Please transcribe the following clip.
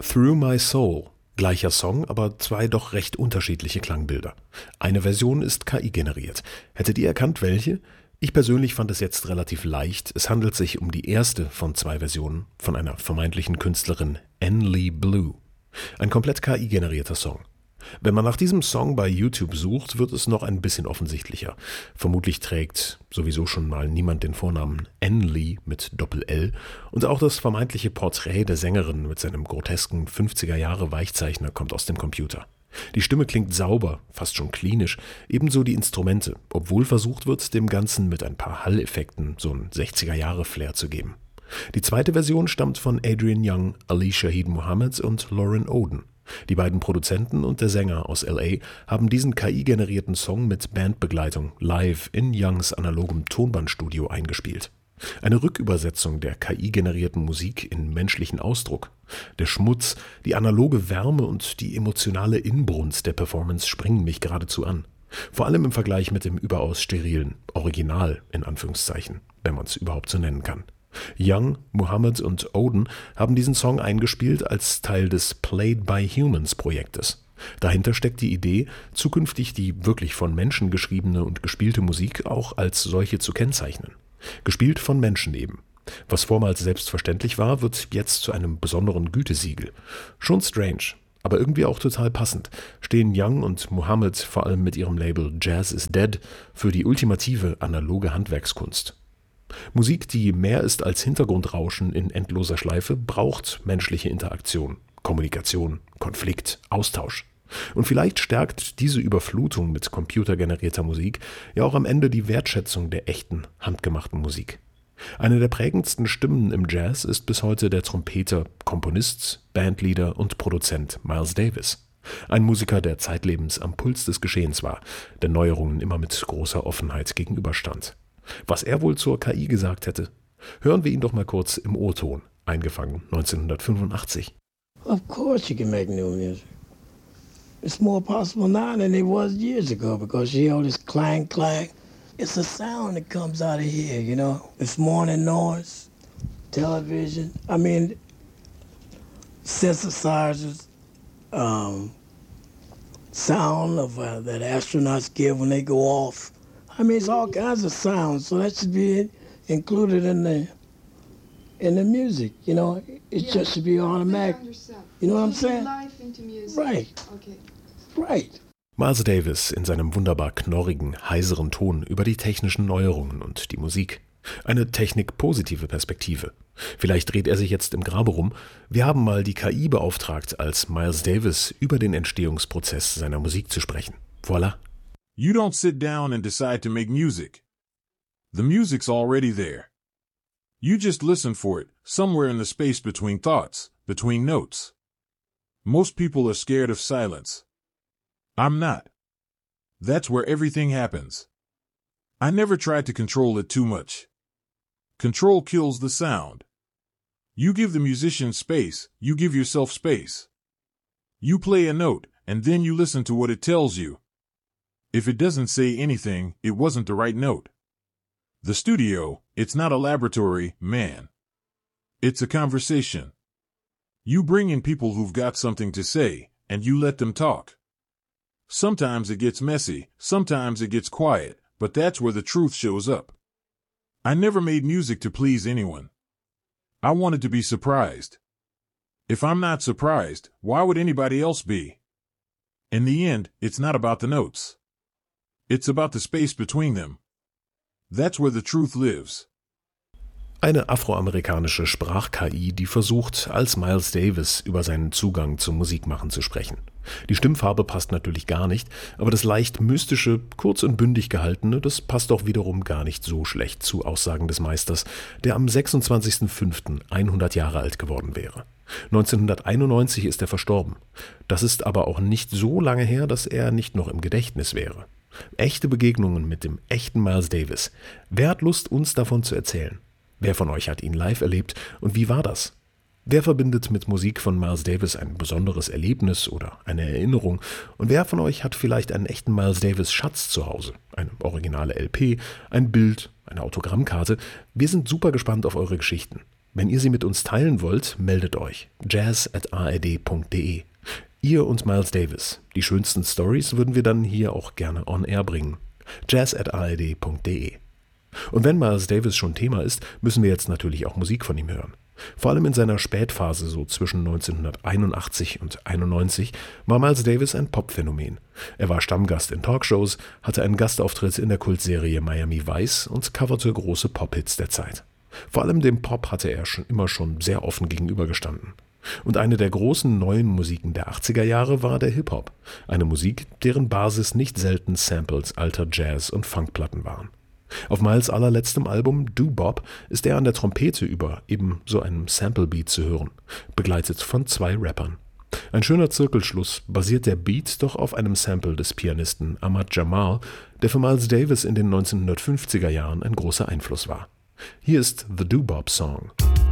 Through My Soul. Gleicher Song, aber zwei doch recht unterschiedliche Klangbilder. Eine Version ist KI generiert. Hättet ihr erkannt, welche? Ich persönlich fand es jetzt relativ leicht. Es handelt sich um die erste von zwei Versionen von einer vermeintlichen Künstlerin, Anne Lee Blue. Ein komplett KI-generierter Song. Wenn man nach diesem Song bei YouTube sucht, wird es noch ein bisschen offensichtlicher. Vermutlich trägt sowieso schon mal niemand den Vornamen Anne Lee mit Doppel-L und auch das vermeintliche Porträt der Sängerin mit seinem grotesken 50er-Jahre-Weichzeichner kommt aus dem Computer. Die Stimme klingt sauber, fast schon klinisch, ebenso die Instrumente, obwohl versucht wird, dem Ganzen mit ein paar Hall-Effekten so einen 60er-Jahre-Flair zu geben. Die zweite Version stammt von Adrian Young, Ali Shaheed Muhammad und Lauren Oden. Die beiden Produzenten und der Sänger aus L.A. haben diesen KI-generierten Song mit Bandbegleitung live in Youngs analogem Tonbandstudio eingespielt. Eine Rückübersetzung der KI-generierten Musik in menschlichen Ausdruck. Der Schmutz, die analoge Wärme und die emotionale Inbrunst der Performance springen mich geradezu an. Vor allem im Vergleich mit dem überaus sterilen Original, in Anführungszeichen, wenn man es überhaupt so nennen kann. Young, Muhammad und Oden haben diesen Song eingespielt als Teil des Played by Humans Projektes. Dahinter steckt die Idee, zukünftig die wirklich von Menschen geschriebene und gespielte Musik auch als solche zu kennzeichnen. Gespielt von Menschen eben. Was vormals selbstverständlich war, wird jetzt zu einem besonderen Gütesiegel. Schon strange, aber irgendwie auch total passend, stehen Young und Muhammad vor allem mit ihrem Label Jazz is Dead für die ultimative analoge Handwerkskunst. Musik, die mehr ist als Hintergrundrauschen in endloser Schleife, braucht menschliche Interaktion, Kommunikation, Konflikt, Austausch. Und vielleicht stärkt diese Überflutung mit computergenerierter Musik ja auch am Ende die Wertschätzung der echten, handgemachten Musik. Eine der prägendsten Stimmen im Jazz ist bis heute der Trompeter, Komponist, Bandleader und Produzent Miles Davis. Ein Musiker, der zeitlebens am Puls des Geschehens war, der Neuerungen immer mit großer Offenheit gegenüberstand. Was er wohl zur KI gesagt hätte? Hören wir ihn doch mal kurz im O-Ton, eingefangen 1985. Of course you can make new music. It's more possible now than it was years ago because you hear all this clang, clang. It's a sound that comes out of here, you know. It's morning noise, television, synthesizers, sound of that astronauts give when they go off. It's all kinds of sounds, so that should be included in the music, you know. It just should be automatic. You know what I'm saying? Life into music. Right. Okay. Right. Miles Davis in seinem wunderbar knorrigen, heiseren Ton über die technischen Neuerungen und die Musik. Eine technikpositive Perspektive. Vielleicht dreht er sich jetzt im Grabe rum. Wir haben mal die KI beauftragt, als Miles Davis über den Entstehungsprozess seiner Musik zu sprechen. Voilà. You don't sit down and decide to make music. The music's already there. You just listen for it, somewhere in the space between thoughts, between notes. Most people are scared of silence. I'm not. That's where everything happens. I never tried to control it too much. Control kills the sound. You give the musician space, you give yourself space. You play a note, and then you listen to what it tells you. If it doesn't say anything, it wasn't the right note. The studio, it's not a laboratory, man. It's a conversation. You bring in people who've got something to say, and you let them talk. Sometimes it gets messy, sometimes it gets quiet, but that's where the truth shows up. I never made music to please anyone. I wanted to be surprised. If I'm not surprised, why would anybody else be? In the end, it's not about the notes. It's about the space between them. That's where the truth lives. Eine afroamerikanische Sprach-KI, die versucht, als Miles Davis über seinen Zugang zum Musikmachen zu sprechen. Die Stimmfarbe passt natürlich gar nicht, aber das leicht mystische, kurz und bündig gehaltene, das passt doch wiederum gar nicht so schlecht zu Aussagen des Meisters, der am 26.05. 100 Jahre alt geworden wäre. 1991 ist er verstorben. Das ist aber auch nicht so lange her, dass er nicht noch im Gedächtnis wäre. Echte Begegnungen mit dem echten Miles Davis. Wer hat Lust, uns davon zu erzählen? Wer von euch hat ihn live erlebt und wie war das? Wer verbindet mit Musik von Miles Davis ein besonderes Erlebnis oder eine Erinnerung? Und wer von euch hat vielleicht einen echten Miles Davis Schatz zu Hause? Eine originale LP, ein Bild, eine Autogrammkarte? Wir sind super gespannt auf eure Geschichten. Wenn ihr sie mit uns teilen wollt, meldet euch. jazz@ard.de. Ihr und Miles Davis. Die schönsten Stories würden wir dann hier auch gerne on air bringen. jazz@ard.de. Und wenn Miles Davis schon Thema ist, müssen wir jetzt natürlich auch Musik von ihm hören. Vor allem in seiner Spätphase, so zwischen 1981 und 91, war Miles Davis ein Popphänomen. Er war Stammgast in Talkshows, hatte einen Gastauftritt in der Kultserie Miami Vice und coverte große Pop-Hits der Zeit. Vor allem dem Pop hatte er immer schon sehr offen gegenübergestanden. Und eine der großen neuen Musiken der 80er Jahre war der Hip-Hop. Eine Musik, deren Basis nicht selten Samples alter Jazz- und Funkplatten waren. Auf Miles' allerletztem Album Doo-Bop ist er an der Trompete über eben so einem Sample-Beat zu hören, begleitet von 2 Rappern. Ein schöner Zirkelschluss, basiert der Beat doch auf einem Sample des Pianisten Ahmad Jamal, der für Miles Davis in den 1950er Jahren ein großer Einfluss war. Hier ist The Doo-Bop Song.